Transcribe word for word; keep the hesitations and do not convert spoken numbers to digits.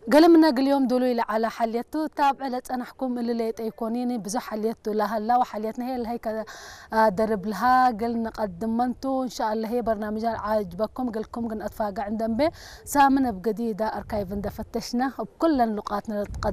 قال منا قل يوم دولو إلى على حليته تابع لتنحكم اللي ليت يكونيني بزح حليته لها لا وحليتنا هي اللي هيك درب لها قلنا قدمنتو إن شاء الله هي برنامج عاجبكم قلكم قن أتفاقع عندنا به سامنا بجديدة أركايف فتشنا وبكل اللقاءاتنا